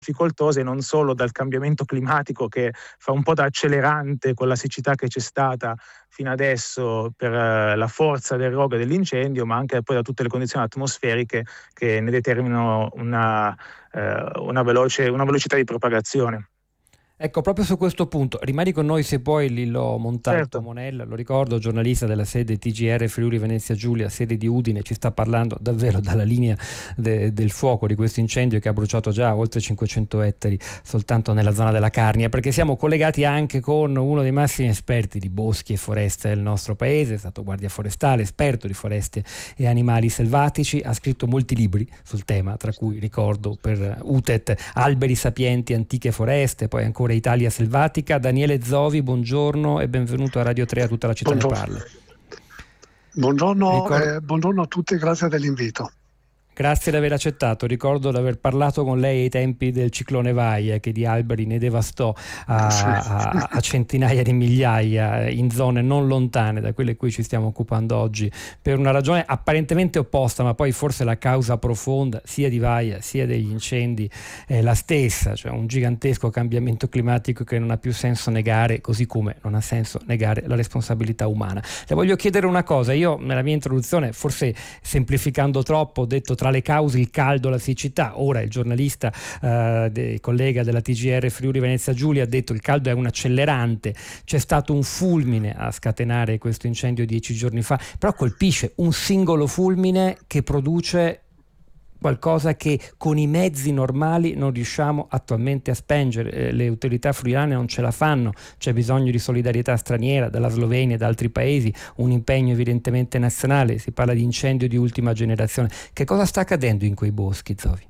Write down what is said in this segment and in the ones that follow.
difficoltose non solo dal cambiamento climatico che fa un po' da accelerante con la siccità che c'è stata fino adesso per la forza del rogo e dell'incendio, ma anche poi da tutte le condizioni atmosferiche che ne determinano una velocità di propagazione. Ecco, proprio su questo punto, rimani con noi se puoi, Lillo Montalto. Certo. Monella, lo ricordo, giornalista della sede TGR Friuli Venezia Giulia, sede di Udine, ci sta parlando davvero dalla linea del fuoco di questo incendio che ha bruciato già oltre 500 ettari soltanto nella zona della Carnia, perché siamo collegati anche con uno dei massimi esperti di boschi e foreste del nostro paese, è stato guardia forestale, esperto di foreste e animali selvatici, ha scritto molti libri sul tema, tra cui ricordo per UTET Alberi sapienti, antiche foreste, poi ancora Italia selvatica. Daniele Zovi, buongiorno e benvenuto a Radio 3, a tutta la città ne parla. Buongiorno a tutti, grazie dell'invito. Grazie di aver accettato. Ricordo di aver parlato con lei ai tempi del ciclone Vaia, che di alberi ne devastò a centinaia di migliaia in zone non lontane da quelle di cui ci stiamo occupando oggi, per una ragione apparentemente opposta, ma poi forse la causa profonda sia di Vaia sia degli incendi è la stessa, cioè un gigantesco cambiamento climatico che non ha più senso negare, così come non ha senso negare la responsabilità umana. Le voglio chiedere una cosa. Io nella mia introduzione, forse semplificando troppo, ho detto tra le cause il caldo e la siccità. Ora il giornalista collega della TGR Friuli Venezia Giulia ha detto il caldo è un accelerante, c'è stato un fulmine a scatenare questo incendio 10 giorni fa, però colpisce un singolo fulmine che produce qualcosa che con i mezzi normali non riusciamo attualmente a spengere. Le autorità friulane non ce la fanno, c'è bisogno di solidarietà straniera dalla Slovenia e da altri paesi, un impegno evidentemente nazionale, si parla di incendio di ultima generazione. Che cosa sta accadendo in quei boschi, Zovi?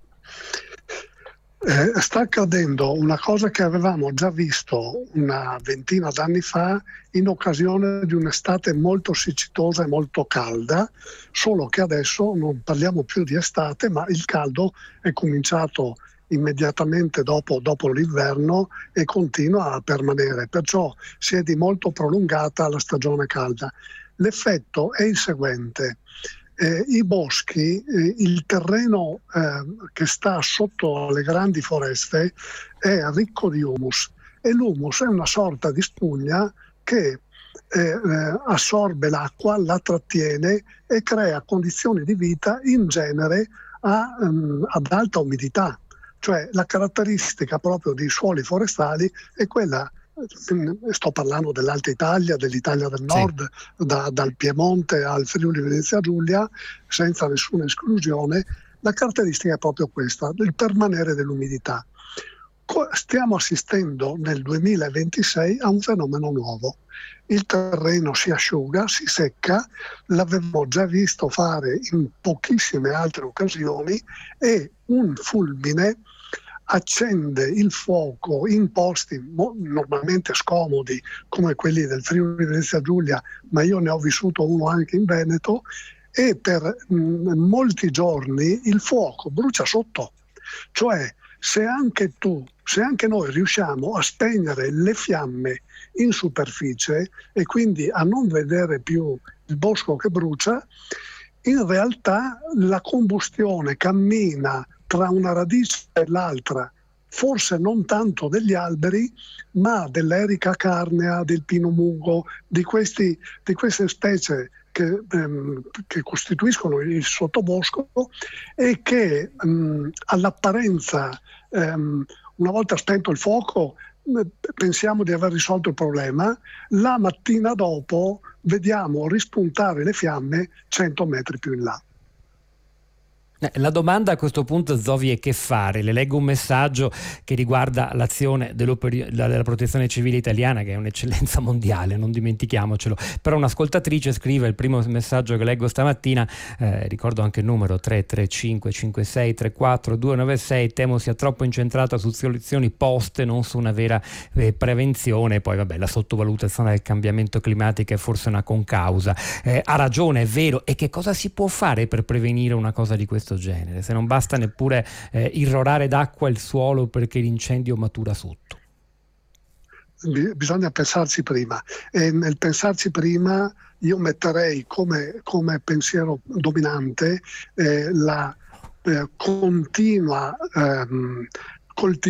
Sta accadendo una cosa che avevamo già visto una ventina d'anni fa in occasione di un'estate molto siccitosa e molto calda, solo che adesso non parliamo più di estate, ma il caldo è cominciato immediatamente dopo l'inverno e continua a permanere, perciò si è di molto prolungata la stagione calda. L'effetto è il seguente. I boschi, il terreno che sta sotto le grandi foreste è ricco di humus e l'humus è una sorta di spugna che assorbe l'acqua, la trattiene e crea condizioni di vita in genere ad alta umidità. Cioè la caratteristica proprio dei suoli forestali è quella. Sto parlando dell'Alta Italia, dell'Italia del Nord, sì. Dal Piemonte al Friuli Venezia Giulia, senza nessuna esclusione. La caratteristica è proprio questa, il permanere dell'umidità. Stiamo assistendo nel 2026 a un fenomeno nuovo. Il terreno si asciuga, si secca, l'avevamo già visto fare in pochissime altre occasioni e un fulmine accende il fuoco in posti normalmente scomodi come quelli del Friuli Venezia Giulia, ma io ne ho vissuto uno anche in Veneto, e per molti giorni il fuoco brucia sotto. Cioè se anche noi riusciamo a spegnere le fiamme in superficie e quindi a non vedere più il bosco che brucia, in realtà la combustione cammina tra una radice e l'altra, forse non tanto degli alberi, ma dell'erica carnea, del pino mugo, di queste specie che costituiscono il sottobosco e che all'apparenza, una volta spento il fuoco, pensiamo di aver risolto il problema, la mattina dopo vediamo rispuntare le fiamme 100 metri più in là. La domanda a questo punto, Zovi, è che fare? Le leggo un messaggio che riguarda l'azione della Protezione Civile italiana, che è un'eccellenza mondiale, non dimentichiamocelo. Però un'ascoltatrice scrive, il primo messaggio che leggo stamattina, ricordo anche il numero 335 56 34 296, temo sia troppo incentrata su soluzioni poste, non su una vera prevenzione. Poi vabbè, la sottovalutazione del cambiamento climatico è forse una concausa. Ha ragione, è vero. E che cosa si può fare per prevenire una cosa di questo genere, se non basta neppure irrorare d'acqua il suolo perché l'incendio matura sotto? Bisogna pensarci prima, e nel pensarci prima io metterei come pensiero dominante la continua coltivare